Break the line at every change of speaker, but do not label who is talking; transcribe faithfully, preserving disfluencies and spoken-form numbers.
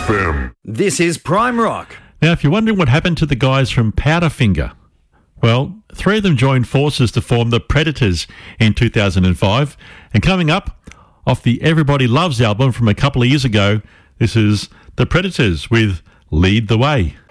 F M.
This is Prime Rock.
Now, if you're wondering what happened to the guys from Powderfinger, well, three of them joined forces to form the Predators in two thousand five. And coming up off the Everybody Loves album from a couple of years ago, this is the Predators with Lead the Way.